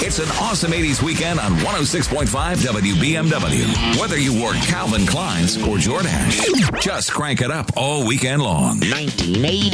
It's an awesome 80s weekend on 106.5 WBMW. Whether you wore Calvin Klein's or Jordache, just crank it up all weekend long. 1980.